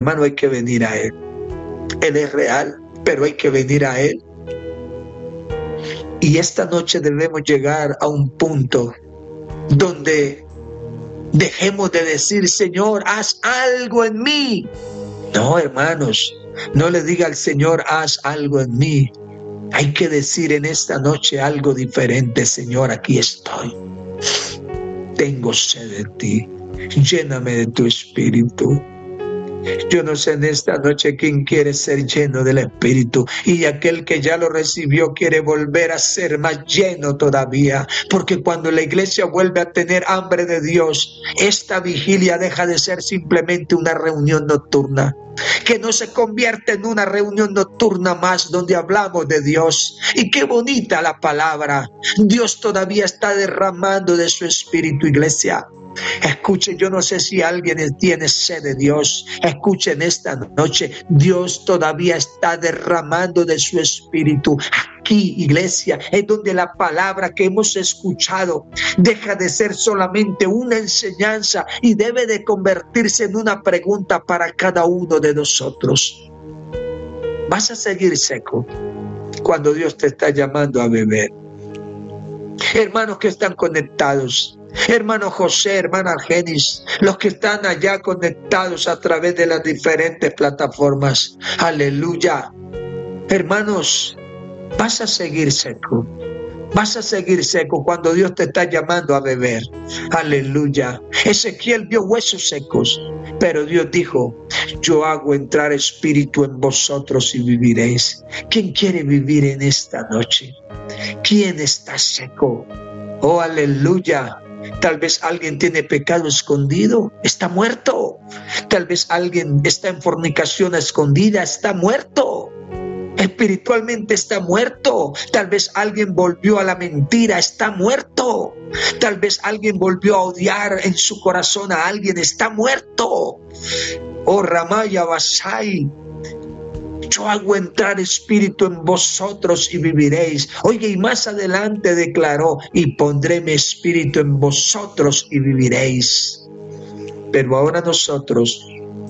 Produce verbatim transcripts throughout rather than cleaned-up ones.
hermano, hay que venir a Él. Él es real, pero hay que venir a Él. Y esta noche debemos llegar a un punto donde dejemos de decir, Señor, haz algo en mí. No, hermanos, no le diga al Señor, haz algo en mí. Hay que decir en esta noche algo diferente. Señor, aquí estoy. Tengo sed de ti. Lléname de tu espíritu. Yo no sé en esta noche quién quiere ser lleno del Espíritu, y aquel que ya lo recibió quiere volver a ser más lleno todavía, porque cuando la iglesia vuelve a tener hambre de Dios, esta vigilia deja de ser simplemente una reunión nocturna, que no se convierte en una reunión nocturna más donde hablamos de Dios. Y qué bonita la palabra. Dios todavía está derramando de su Espíritu, iglesia. Escuchen, yo no sé si alguien tiene sed de Dios. Escuchen esta noche, Dios todavía está derramando de su Espíritu. Aquí, iglesia, es donde la palabra que hemos escuchado deja de ser solamente una enseñanza y debe de convertirse en una pregunta para cada uno de nosotros. ¿Vas a seguir seco cuando Dios te está llamando a beber? Hermanos que están conectados, hermano José, hermana Argenis, los que están allá conectados a través de las diferentes plataformas, aleluya. Hermanos, vas a seguir seco, vas a seguir seco cuando Dios te está llamando a beber, aleluya. Ezequiel vio huesos secos, pero Dios dijo, yo hago entrar espíritu en vosotros y viviréis. ¿Quién quiere vivir en esta noche? ¿Quién está seco? Oh, aleluya. Tal vez alguien tiene pecado escondido, está muerto. Tal vez alguien está en fornicación escondida, está muerto. Espiritualmente está muerto. Tal vez alguien volvió a la mentira, está muerto. Tal vez alguien volvió a odiar en su corazón a alguien, está muerto. Oh, Ramaya Basai, yo hago entrar espíritu en vosotros y viviréis. Oye, y más adelante declaró, y pondré mi espíritu en vosotros y viviréis. Pero ahora nosotros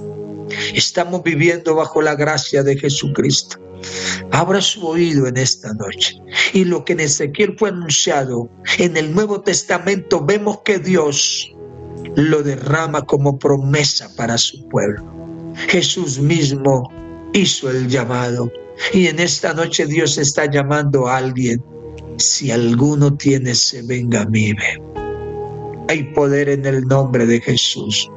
estamos viviendo bajo la gracia de Jesucristo. Abra su oído en esta noche. Y lo que en Ezequiel fue anunciado, en el Nuevo Testamento vemos que Dios lo derrama como promesa para su pueblo. Jesús mismo hizo el llamado, y en esta noche Dios está llamando a alguien. Si alguno tiene sed, venga a mí. Hay poder en el nombre de Jesús.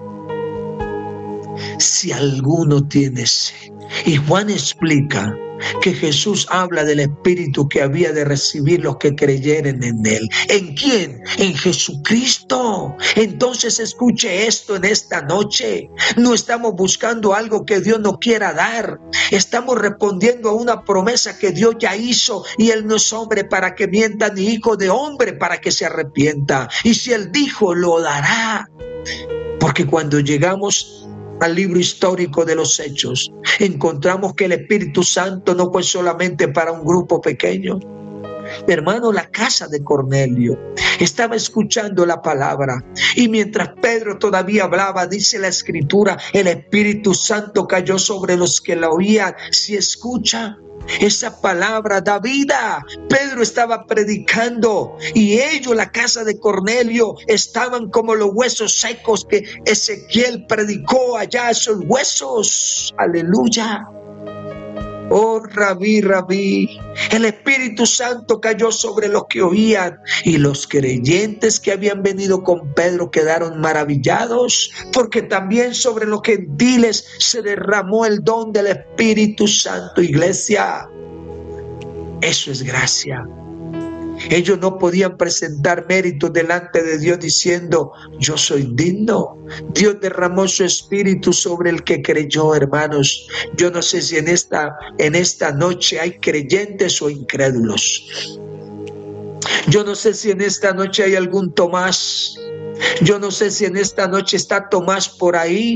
Si alguno tiene sed. Y Juan explica que Jesús habla del Espíritu que había de recibir los que creyeren en Él. ¿En quién? En Jesucristo. Entonces escuche esto en esta noche. No estamos buscando algo que Dios no quiera dar. Estamos respondiendo a una promesa que Dios ya hizo, y Él no es hombre para que mienta, ni hijo de hombre para que se arrepienta. Y si Él dijo, lo dará. Porque cuando llegamos al libro histórico de los Hechos, encontramos que el Espíritu Santo no fue solamente para un grupo pequeño. Hermano, la casa de Cornelio estaba escuchando la palabra, y mientras Pedro todavía hablaba, dice la Escritura, el Espíritu Santo cayó sobre los que la oían. Si escucha, esa palabra da vida. Pedro estaba predicando, y ellos, la casa de Cornelio, estaban como los huesos secos que Ezequiel predicó allá, esos huesos. Aleluya. Oh, Rabí, Rabí, el Espíritu Santo cayó sobre los que oían, y los creyentes que habían venido con Pedro quedaron maravillados, porque también sobre los gentiles se derramó el don del Espíritu Santo. Iglesia, eso es gracia. Ellos no podían presentar méritos delante de Dios diciendo, yo soy digno. Dios derramó su Espíritu sobre el que creyó, hermanos. Yo no sé si en esta, en esta noche hay creyentes o incrédulos. Yo no sé si en esta noche hay algún Tomás. Yo no sé si en esta noche está Tomás por ahí.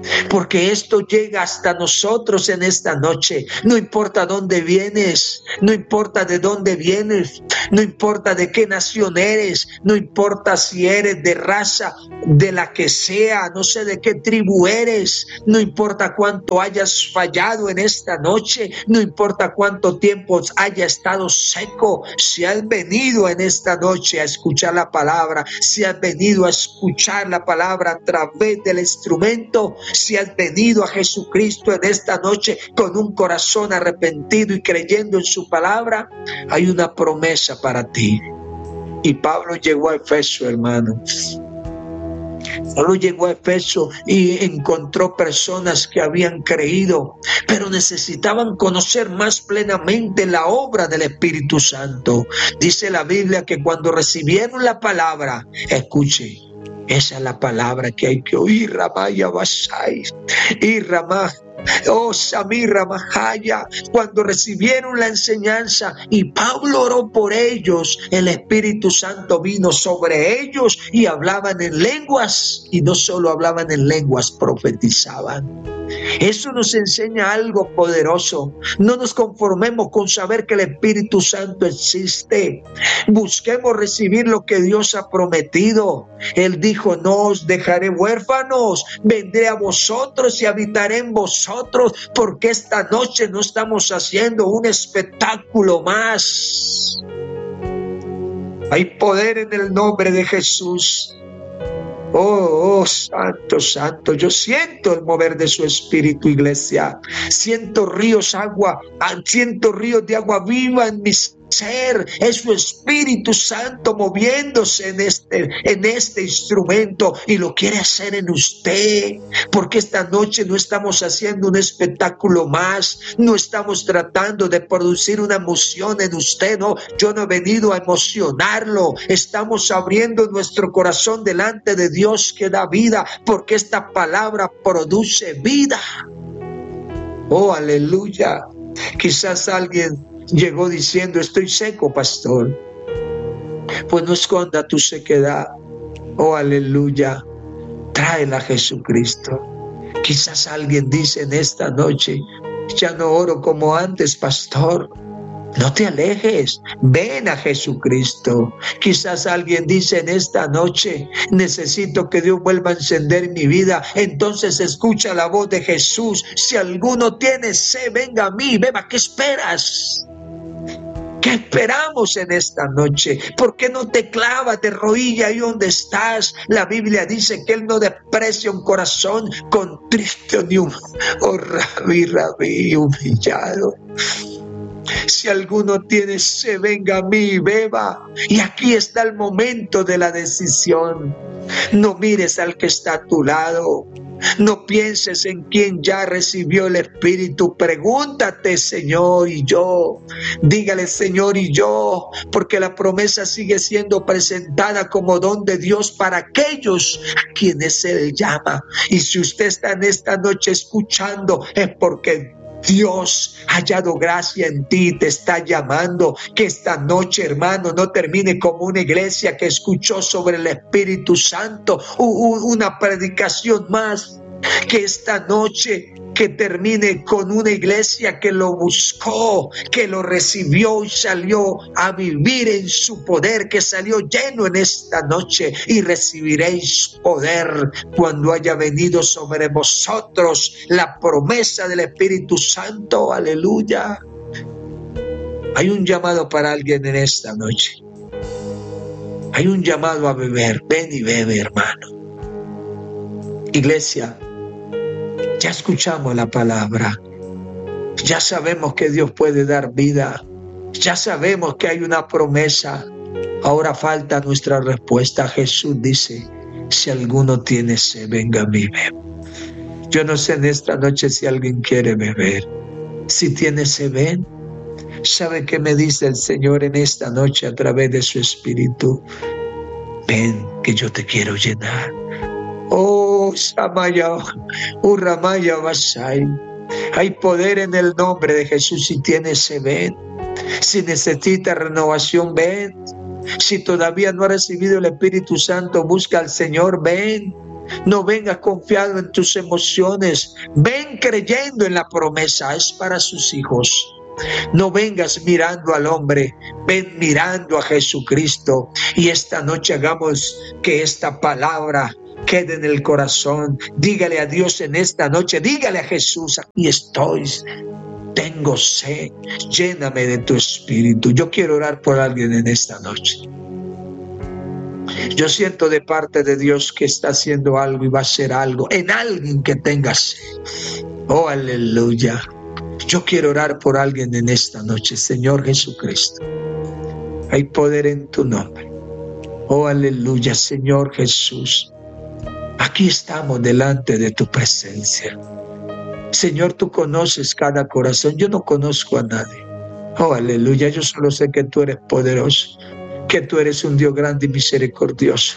porque esto llega hasta nosotros en esta noche. No importa dónde vienes, no importa de dónde vienes, no importa de qué nación eres, no importa si eres de raza de la que sea, no sé de qué tribu eres, no importa cuánto hayas fallado en esta noche, no importa cuánto tiempo haya estado seco, si has venido en esta noche a escuchar la palabra, si has venido a escuchar la palabra a través del instrumento, si has venido a Jesucristo en esta noche con un corazón arrepentido y creyendo en su palabra, hay una promesa para ti. Y Pablo llegó a Efeso, hermanos. Pablo llegó a Efeso y encontró personas que habían creído, pero necesitaban conocer más plenamente la obra del Espíritu Santo. Dice la Biblia que cuando recibieron la palabra, escuche, esa es la palabra que hay que oír, Ramaya Basai, y Ramá. Oh, Samira Mahaya, cuando recibieron la enseñanza y Pablo oró por ellos, el Espíritu Santo vino sobre ellos y hablaban en lenguas, y no solo hablaban en lenguas, profetizaban. Eso nos enseña algo poderoso. No nos conformemos con saber que el Espíritu Santo existe. Busquemos recibir lo que Dios ha prometido. Él dijo, no os dejaré huérfanos, vendré a vosotros y habitaré en vosotros, porque esta noche no estamos haciendo un espectáculo más. Hay poder en el nombre de Jesús. Oh, oh, santo, santo, yo siento el mover de su espíritu, iglesia. Siento ríos, agua, siento ríos de agua viva en mi ser. Es su Espíritu Santo moviéndose en este, en este instrumento, y lo quiere hacer en usted, porque esta noche no estamos haciendo un espectáculo más, no estamos tratando de producir una emoción en usted, no, yo no he venido a emocionarlo, estamos abriendo nuestro corazón delante de Dios que da vida, porque esta palabra produce vida. Oh, aleluya. Quizás alguien llegó diciendo, estoy seco, pastor. Pues no esconda tu sequedad. Oh, aleluya. Tráela a Jesucristo. Quizás alguien dice en esta noche, ya no oro como antes, pastor. No te alejes, ven a Jesucristo. Quizás alguien dice en esta noche, necesito que Dios vuelva a encender mi vida. Entonces escucha la voz de Jesús. Si alguno tiene sed, venga a mí, beba. ¿Qué esperas? ¿Qué esperamos en esta noche? ¿Por qué no te clavas de rodilla ahí donde estás? La Biblia dice que Él no desprecia un corazón contrito ni un oh, rabí, rabí, humillado. Si alguno tiene sed, venga a mí y beba. Y aquí está el momento de la decisión. No mires al que está a tu lado. No pienses en quien ya recibió el Espíritu. Pregúntate, Señor, y yo. Dígale, Señor, y yo, porque la promesa sigue siendo presentada como don de Dios para aquellos a quienes Él llama. Y si usted está en esta noche escuchando, es porque Dios ha hallado gracia en ti, te está llamando. Que esta noche, hermano, no termine como una iglesia que escuchó sobre el Espíritu Santo una predicación más. Que esta noche que termine con una iglesia que lo buscó, que lo recibió y salió a vivir en su poder, que salió lleno en esta noche. Y recibiréis poder cuando haya venido sobre vosotros la promesa del Espíritu Santo. Aleluya. Hay un llamado para alguien en esta noche. Hay un llamado a beber. Ven y bebe, hermano. Iglesia, ya escuchamos la palabra. Ya sabemos que Dios puede dar vida. Ya sabemos que hay una promesa. Ahora falta nuestra respuesta. Jesús dice, si alguno tiene sed, venga a mí, bebe. Yo no sé en esta noche si alguien quiere beber. Si tiene sed, ven. ¿Sabe qué me dice el Señor en esta noche a través de su Espíritu? Ven, que yo te quiero llenar. Oh, Samaya, Urramaya Basai. Hay poder en el nombre de Jesús. Si tienes sed, ven. Si necesitas renovación, ven. Si todavía no has recibido el Espíritu Santo, busca al Señor, ven. No vengas confiado en tus emociones. Ven creyendo en la promesa. Es para sus hijos. No vengas mirando al hombre, ven mirando a Jesucristo. Y esta noche hagamos que esta palabra quede en el corazón. Dígale a Dios en esta noche, dígale a Jesús, aquí estoy, tengo sed, lléname de tu espíritu. Yo quiero orar por alguien en esta noche. Yo siento de parte de Dios que está haciendo algo y va a hacer algo en alguien que tenga sed. Oh, aleluya. Yo quiero orar por alguien en esta noche. Señor Jesucristo, hay poder en tu nombre. Oh, aleluya, Señor Jesús. Aquí estamos delante de tu presencia. Señor, tú conoces cada corazón. Yo no conozco a nadie. Oh, aleluya. Yo solo sé que tú eres poderoso, que tú eres un Dios grande y misericordioso.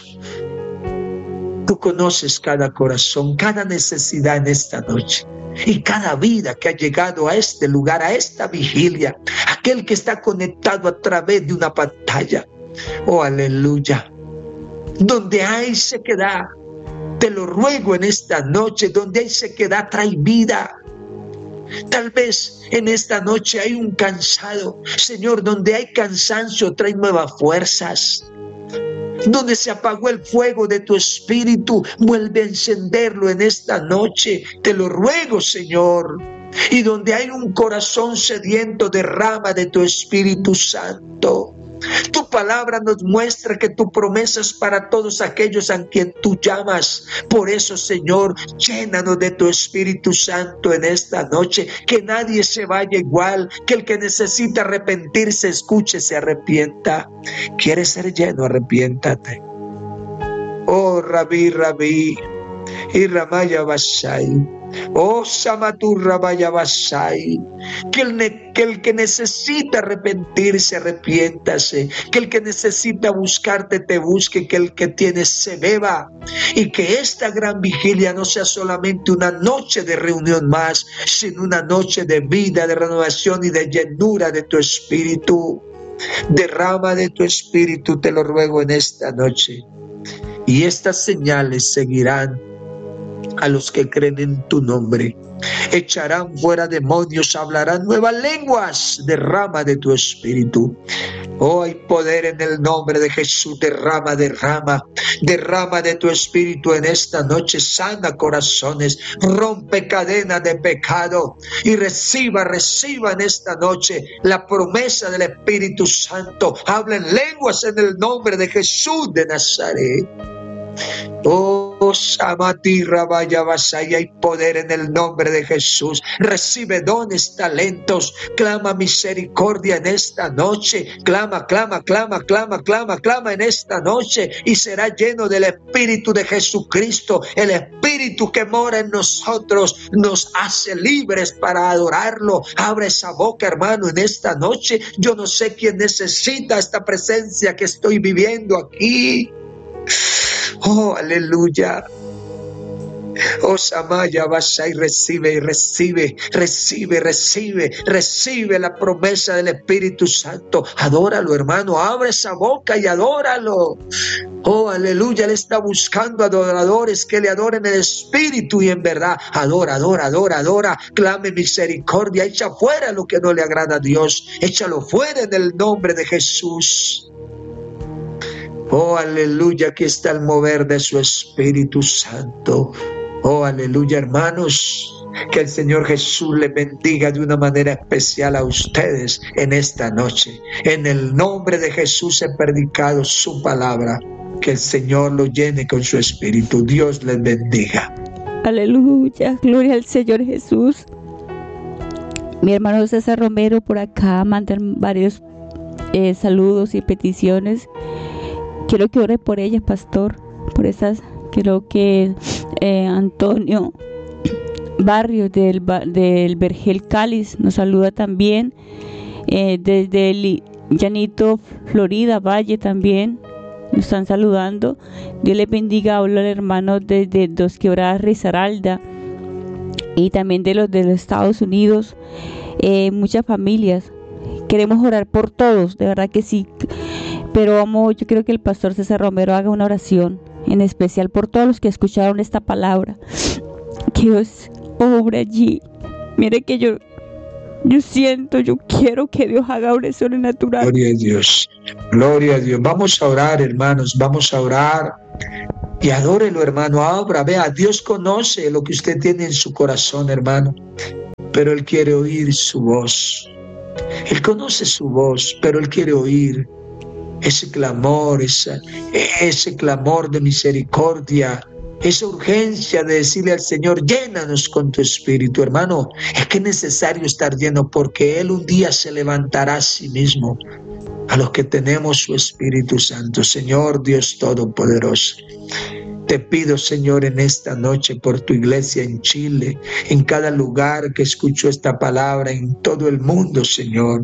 Tú conoces cada corazón, cada necesidad en esta noche. Y cada vida que ha llegado a este lugar, a esta vigilia, aquel que está conectado a través de una pantalla. Oh, aleluya. Donde hay sequedad, te lo ruego en esta noche, donde hay sequedad, trae vida. Tal vez en esta noche hay un cansado. Señor, donde hay cansancio, trae nuevas fuerzas. Donde se apagó el fuego de tu espíritu, vuelve a encenderlo en esta noche. Te lo ruego, Señor. Y donde hay un corazón sediento, derrama de tu Espíritu Santo. Tu palabra nos muestra que tu promesa es para todos aquellos a quien tú llamas. Por eso, Señor, llénanos de tu Espíritu Santo en esta noche. Que nadie se vaya igual. Que el que necesita arrepentirse, escuche, se arrepienta. ¿Quieres ser lleno? Arrepiéntate. Oh, Rabí, Rabí. Y Ramaya Basai. Oh, Samaturra Vayabasai, que el, ne- que el que necesita arrepentirse, arrepiéntase, que el que necesita buscarte, te busque, que el que tiene se beba, y que esta gran vigilia no sea solamente una noche de reunión más, sino una noche de vida, de renovación y de llenura de tu espíritu. Derrama de tu espíritu, te lo ruego en esta noche, y estas señales seguirán a los que creen en tu nombre. Echarán fuera demonios, hablarán nuevas lenguas. Derrama de tu espíritu. Oh, hay poder en el nombre de Jesús. Derrama, derrama, derrama de tu espíritu en esta noche. Sana corazones, rompe cadenas de pecado y reciba, reciba en esta noche la promesa del Espíritu Santo. Habla en lenguas en el nombre de Jesús de Nazaret. Oh, Samati Rabayabasai, hay poder en el nombre de Jesús. Recibe dones, talentos. Clama misericordia en esta noche. Clama, clama, clama, clama, clama, clama en esta noche. Y será lleno del Espíritu de Jesucristo. El Espíritu que mora en nosotros nos hace libres para adorarlo. Abre esa boca, hermano, en esta noche. Yo no sé quién necesita esta presencia que estoy viviendo aquí. Oh, aleluya. Oh, Samaya Basai, recibe y recibe, recibe, recibe, recibe la promesa del Espíritu Santo. Adóralo, hermano, abre esa boca y adóralo. Oh, aleluya, Él está buscando adoradores que le adoren en espíritu y en verdad. Adora, adora, adora, adora. Clame misericordia, echa fuera lo que no le agrada a Dios. Échalo fuera en el nombre de Jesús. Oh, aleluya, aquí está el mover de su Espíritu Santo. Oh, aleluya, hermanos. Que el Señor Jesús les bendiga de una manera especial a ustedes en esta noche. En el nombre de Jesús he predicado su palabra. Que el Señor lo llene con su Espíritu. Dios les bendiga. Aleluya, gloria al Señor Jesús. Mi hermano César Romero por acá mandan varios eh, saludos y peticiones. Quiero que ore por ellas, pastor, por esas. Quiero que eh, Antonio Barrios del, del Vergel Cáliz nos saluda también, eh, desde el Llanito, Florida, Valle también nos están saludando. Dios les bendiga. Hablo al hermano desde Dos Quebradas, Risaralda, y también de los de los Estados Unidos, eh, muchas familias. Queremos orar por todos, de verdad que sí. Pero vamos, yo quiero que el pastor César Romero haga una oración en especial por todos los que escucharon esta palabra. Que Dios obre allí. Mire que yo, yo siento, yo quiero que Dios haga obra sobrenatural. Gloria a Dios, gloria a Dios. Vamos a orar, hermanos, vamos a orar. Y adórelo, hermano, abra, vea, Dios conoce lo que usted tiene en su corazón, hermano, pero Él quiere oír su voz. Él conoce su voz, pero Él quiere oír ese clamor, esa, ese clamor de misericordia, esa urgencia de decirle al Señor, llénanos con tu espíritu, hermano. Es que es necesario estar lleno, porque Él un día se levantará a sí mismo a los que tenemos su Espíritu Santo. Señor Dios Todopoderoso, te pido, Señor, en esta noche por tu iglesia en Chile, en cada lugar que escucho esta palabra, en todo el mundo, Señor.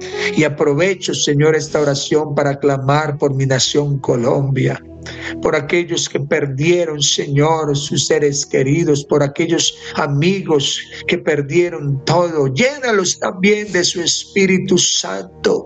Y aprovecho, Señor, esta oración para clamar por mi nación Colombia, por aquellos que perdieron, Señor, sus seres queridos, por aquellos amigos que perdieron todo. Llénalos también de su Espíritu Santo.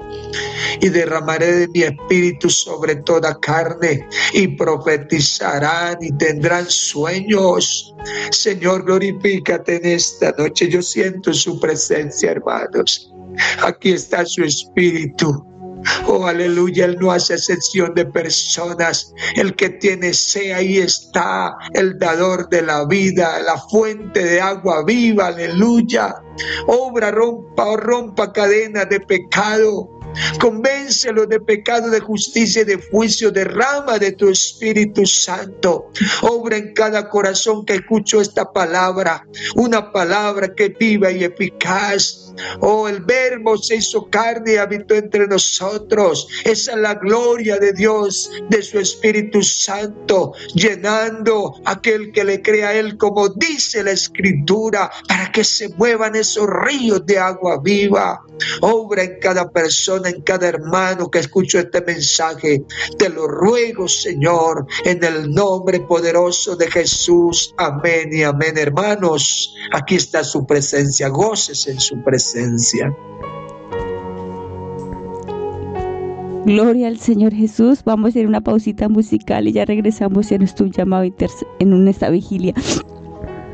Y derramaré de mi espíritu sobre toda carne, y profetizarán y tendrán sueños. Señor, glorifícate en esta noche. Yo siento su presencia, hermanos. Aquí está su espíritu. Oh, aleluya, Él no hace excepción de personas. El que tiene sed, ahí está el dador de la vida, la fuente de agua viva, aleluya. Obra, rompa, rompa cadenas de pecado. Convéncelo de pecado, de justicia y de juicio. Derrama de tu Espíritu Santo. Obra en cada corazón que escuchó esta palabra, una palabra que viva y eficaz. Oh, el Verbo se hizo carne y habitó entre nosotros. Esa es la gloria de Dios, de su Espíritu Santo, llenando a aquel que le crea a Él, como dice la Escritura, para que se muevan esos ríos de agua viva. Obra en cada persona, en cada hermano que escuchó este mensaje. Te lo ruego, Señor, en el nombre poderoso de Jesús. Amén y amén. Hermanos, aquí está su presencia. Gócese en su presencia. Gloria al Señor Jesús. Vamos a ir a una pausita musical y ya regresamos en nuestro llamado en esta vigilia.